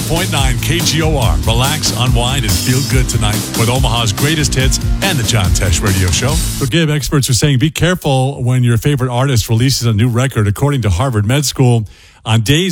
KGOR. Relax, unwind, and feel good tonight with Omaha's greatest hits and the John Tesh Radio Show. So, Gabe, experts are saying be careful when your favorite artist releases a new record. According to Harvard Med School, on days